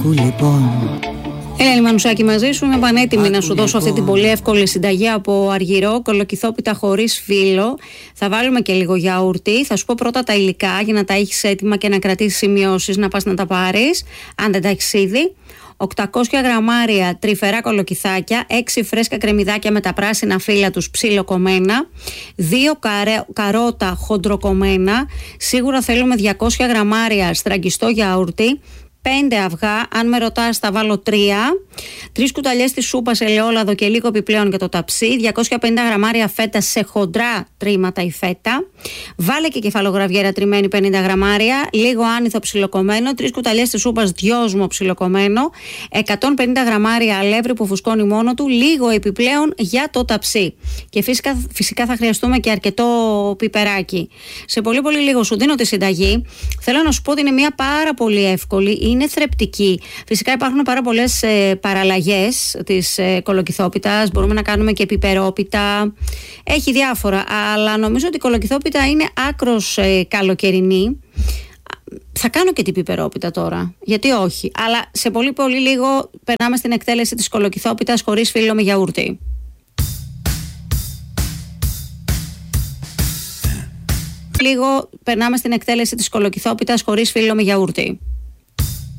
Ελένη Μανουσάκη μαζί σου, είμαι πανέτοιμη να σου δώσω αυτή την πολύ εύκολη συνταγή από αργυρό, κολοκυθόπιτα χωρίς φύλλο. Θα βάλουμε και λίγο γιαούρτι. Θα σου πω πρώτα τα υλικά για να τα έχεις έτοιμα και να κρατήσεις σημειώσεις, να πας να τα πάρεις, αν δεν τα έχεις ήδη. 800 γραμμάρια τρυφερά κολοκυθάκια, 6 φρέσκα κρεμμυδάκια με τα πράσινα φύλλα τους ψιλοκομμένα, 2 καρότα χοντροκομμένα, σίγουρα θέλουμε 200 γραμμάρια στραγγιστό γιαούρτι, 5 αυγά, αν με ρωτάς θα βάλω 3 κουταλιές της σούπας ελαιόλαδο και λίγο επιπλέον για το ταψί, 250 γραμμάρια φέτα σε χοντρά τρίματα η φέτα, βάλε και κεφαλογραβιέρα τριμμένη 50 γραμμάρια, λίγο άνηθο ψιλοκομμένο, 3 κουταλιές της σούπας δυόσμο ψιλοκομμένο, 150 γραμμάρια αλεύρι που φουσκώνει μόνο του, λίγο επιπλέον για το ταψί. Και φυσικά θα χρειαστούμε και αρκετό πιπεράκι. Σε πολύ πολύ λίγο σου δίνω τη συνταγή. Θέλω να σου πω ότι είναι μια πάρα πολύ εύκολη, είναι θρεπτική. Φυσικά υπάρχουν πάρα πολλές παραλλαγές της κολοκυθόπιτας. Μπορούμε να κάνουμε και πιπερόπιτα. Έχει διάφορα, αλλά νομίζω ότι η κολοκυθόπιτα είναι άκρος καλοκαιρινή. Θα κάνω και την πιπερόπιτα τώρα, γιατί όχι. Αλλά σε πολύ πολύ λίγο περνάμε στην εκτέλεση της κολοκυθόπιτας χωρίς φύλλο με γιαούρτι. Λίγο περνάμε στην εκτέλεση της κολοκυθόπιτας χωρίς φύλλο με γιαούρτι.